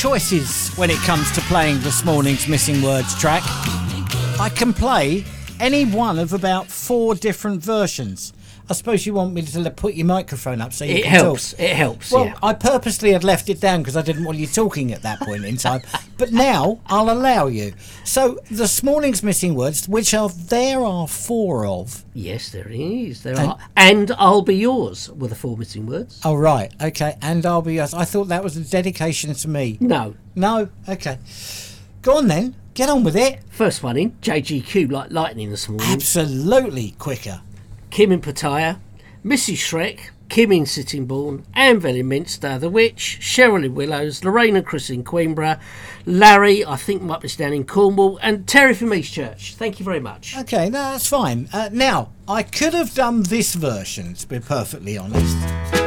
Choices when it comes to playing this morning's Missing Words track. I can play any one of about 4 different versions. I suppose you want me to put your microphone up so you can talk. It helps. Well, yeah. I purposely had left it down because I didn't want you talking at that point in time. But now I'll allow you. So this morning's Missing Words, there are 4 of. Yes, there is. There are. And I'll Be Yours were the 4 missing words. Oh, right. Okay. And I'll be yours. I thought that was a dedication to me. No. No? Okay. Go on then. Get on with it. First one in, JGQ like lightning this morning. Absolutely quicker. Kim in Pattaya, Mrs Shrek, Kim in Sittingbourne, Anvil in Minster, The Witch, Cheryl in Willows, Lorraine and Chris in Queenborough, Larry, I think might be down in Cornwall, and Terry from Eastchurch. Thank you very much. Okay, no, that's fine. Now, I could have done this version, to be perfectly honest.